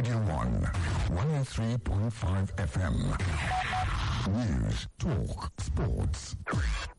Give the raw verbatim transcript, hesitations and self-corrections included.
Radio one, one oh three point five F M. News, talk, sports.